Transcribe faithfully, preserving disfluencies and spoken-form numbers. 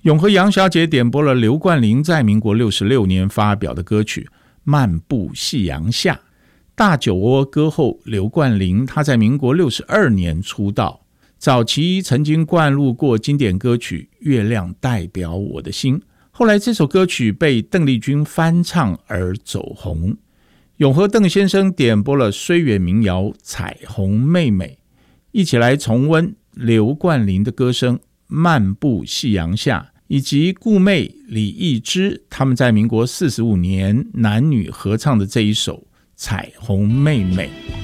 永和杨小姐点播了刘冠霖在民国六十六年发表的歌曲《漫步夕阳下》。大酒窝歌后刘冠霖，他在民国六十二年出道，早期曾经灌录过经典歌曲《月亮代表我的心》，后来这首歌曲被邓丽君翻唱而走红。永和邓先生点播了虽远民谣《彩虹妹妹》，一起来重温刘冠霖的歌声《漫步夕阳下》，以及顾妹、李易之他们在民国四十五年男女合唱的这一首《彩虹妹妹》。